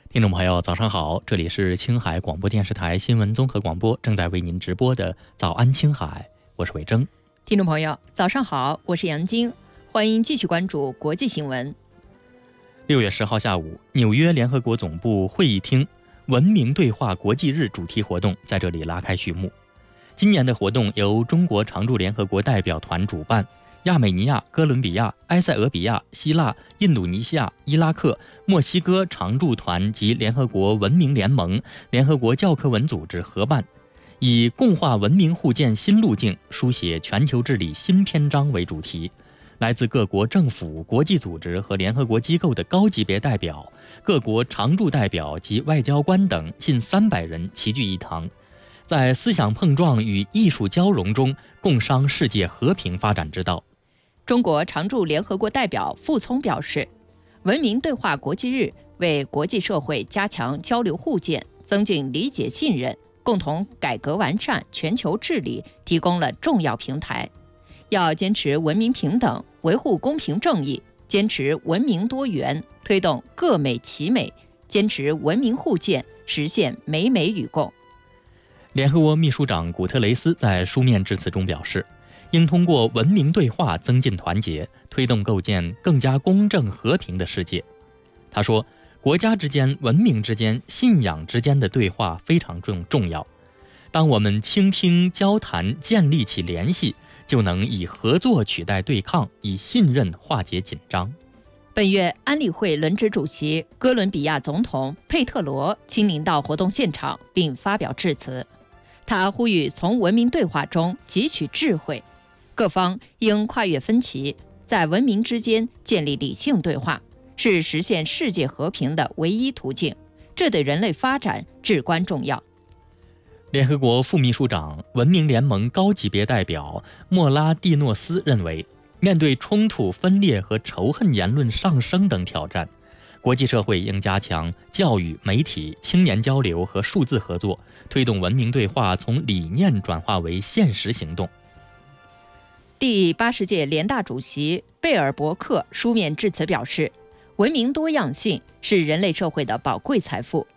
听众朋友，早上好，这里是青海广播电视台新闻综合广播，正在为您直播的早安青海，我是伟征。 听众朋友，早上好，我是杨晶，欢迎继续关注国际新闻。 6月10号下午，纽约联合国总部会议厅文明对话国际日主题活动在这里拉开序幕。今年的活动由中国常驻联合国代表团主办，亚美尼亚、哥伦比亚、埃塞俄比亚、希腊、印度尼西亚、伊拉克、墨西哥常驻团及联合国文明联盟、联合国教科文组织合办，以共话文明互鉴新路径，书写全球治理新篇章为主题。来自各国政府、国际组织和联合国机构的高级别代表、各国常驻代表及外交官等近300人齐聚一堂，在思想碰撞与艺术交融中，共商世界和平发展之道。 中国常驻联合国代表傅聪表示，文明对话国际日为国际社会加强交流互鉴、增进理解信任、共同改革完善全球治理提供了重要平台。要坚持文明平等，维护公平正义，坚持文明多元，推动各美其美，坚持文明互鉴，实现美美与共。 联合国秘书长古特雷斯在书面致辞中表示，应通过文明对话增进团结，推动构建更加公正和平的世界。他说，国家之间、文明之间、信仰之间的对话非常重要。当我们倾听、交谈，建立起联系，就能以合作取代对抗，以信任化解紧张。 本月安理会轮值主席哥伦比亚总统佩特罗亲临到活动现场并发表致辞，他呼吁从文明对话中汲取智慧，各方应跨越分歧，在文明之间建立理性对话，是实现世界和平的唯一途径，这对人类发展至关重要。 联合国副秘书长、文明联盟高级别代表莫拉蒂诺斯认为，面对冲突、分裂和仇恨言论上升等挑战，国际社会应加强教育、媒体、青年交流和数字合作，推动文明对话从理念转化为现实行动。 第80届联大主席贝尔伯克书面致辞表示，文明多样性是人类社会的宝贵财富，